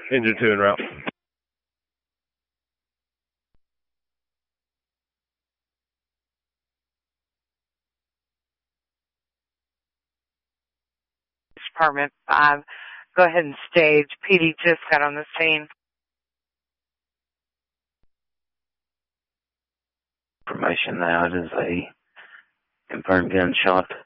Engine 2 en route. Department 5, go ahead and stage. PD just got on the scene. Information now, it is a confirmed gunshot